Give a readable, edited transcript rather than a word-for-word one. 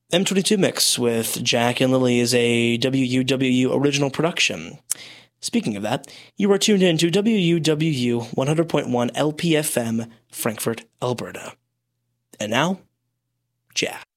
M22 Mix with Jack and Lily is a WUWU original production. Speaking of that, you are tuned in to WUWU 100.1 LPFM, Frankfurt, Alberta. And now, Jack.